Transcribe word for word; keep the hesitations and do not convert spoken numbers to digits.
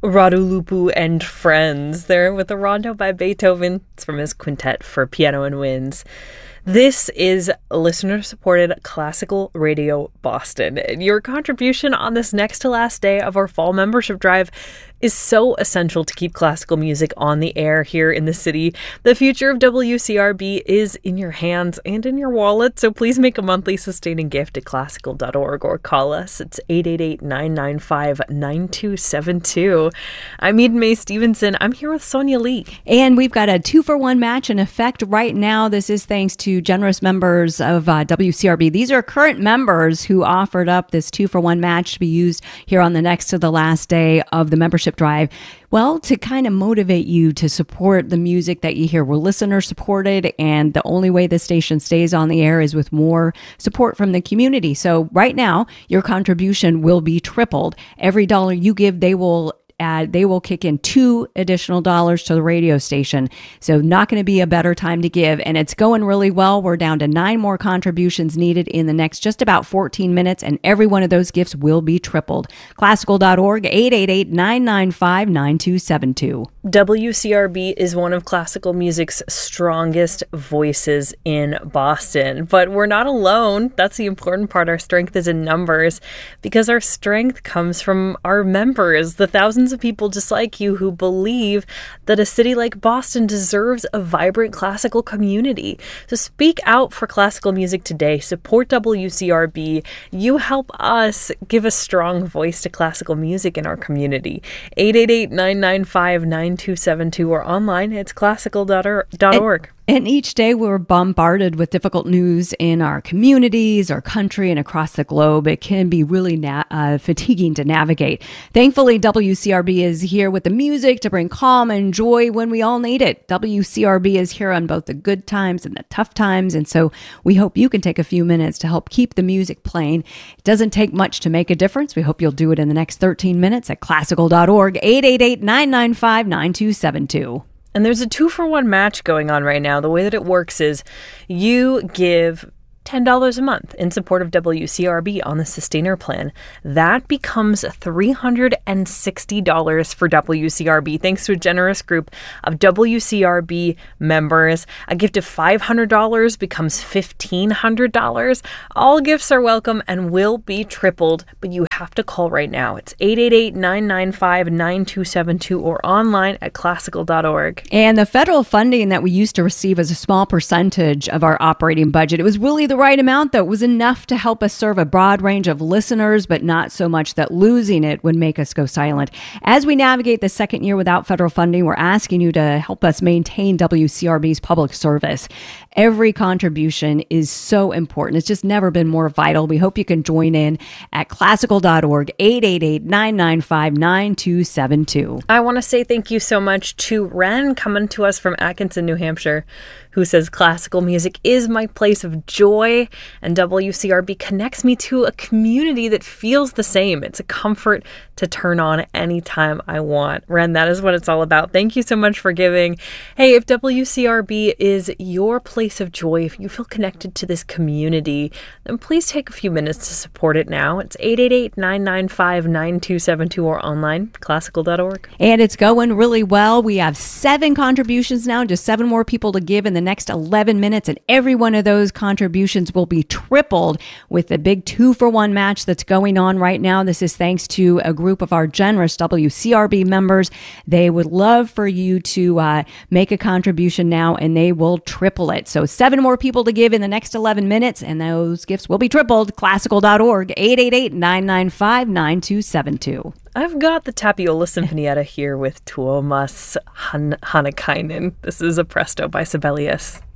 Radulupu and Friends. They're with a rondo by Beethoven. It's from his quintet for piano and winds. This is listener-supported Classical Radio Boston. And your contribution on this next to last day of our fall membership drive is so essential to keep classical music on the air here in the city. The future of W C R B is in your hands and in your wallet, so please make a monthly sustaining gift at classical dot org or call us. It's eight eight eight, nine nine five, nine two seven two. I'm Eden Mae Stevenson. I'm here with Sonia Lee. And we've got a two-for-one match in effect right now. This is thanks to generous members of uh, W C R B. These are current members who offered up this two-for-one match to be used here on the next to the last day of the membership drive. Well, to kind of motivate you to support the music that you hear. We're listener supported, and the only way the station stays on the air is with more support from the community. So right now, your contribution will be tripled. Every dollar you give, they will add, they will kick in two additional dollars to the radio station. So not going to be a better time to give. And it's going really well. We're down to nine more contributions needed in the next just about fourteen minutes. And every one of those gifts will be tripled. classical dot org, eight eight eight, nine nine five, nine two seven two. W C R B is one of classical music's strongest voices in Boston. But we're not alone. That's the important part. Our strength is in numbers, because our strength comes from our members, the thousands of people just like you who believe that a city like Boston deserves a vibrant classical community. So speak out for classical music today. Support W C R B. You help us give a strong voice to classical music in our community. eight eight eight, nine nine five, nine two seven two or online. It's classical dot org. And each day we're bombarded with difficult news in our communities, our country, and across the globe. It can be really na- uh, fatiguing to navigate. Thankfully, W C R B is here with the music to bring calm and joy when we all need it. W C R B is here on both the good times and the tough times. And so we hope you can take a few minutes to help keep the music playing. It doesn't take much to make a difference. We hope you'll do it in the next thirteen minutes at classical dot org, eight eight eight, nine nine five, nine two seven two. And there's a two-for-one match going on right now. The way that it works is you give ten dollars a month in support of W C R B on the Sustainer Plan. That becomes three hundred sixty dollars for W C R B, thanks to a generous group of W C R B members. A gift of five hundred dollars becomes fifteen hundred dollars. All gifts are welcome and will be tripled, but you have to call right now. It's eight eight eight, nine nine five, nine two seven two or online at classical dot org. And the federal funding that we used to receive as a small percentage of our operating budget, it was really the right amount that was enough to help us serve a broad range of listeners, but not so much that losing it would make us go silent. As we navigate the second year without federal funding, we're asking you to help us maintain W C R B's public service. Every contribution is so important. It's just never been more vital. We hope you can join in at classical dot org, eight eight eight, nine nine five, nine two seven two. I want to say thank you so much to Ren, coming to us from Atkinson, New Hampshire, who says classical music is my place of joy, and W C R B connects me to a community that feels the same. It's a comfort to turn on anytime I want. Ren, that is what it's all about. Thank you so much for giving. Hey, if W C R B is your place of joy, if you feel connected to this community, then please take a few minutes to support it now. It's eight eight eight, nine nine five, nine two seven two or online, classical dot org. And it's going really well. We have seven contributions now, just seven more people to give in the next eleven minutes, and every one of those contributions will be tripled with the big two-for-one match that's going on right now. This is thanks to a group of our generous W C R B members. They would love for you to uh, make a contribution now, and they will triple it. So seven more people to give in the next eleven minutes, and those gifts will be tripled. classical dot org, eight eight eight, nine nine five, nine two seven two. I've got the Tapiola Sinfonietta here with Tuomas Han- Hanakainen. This is a presto by Sibelius.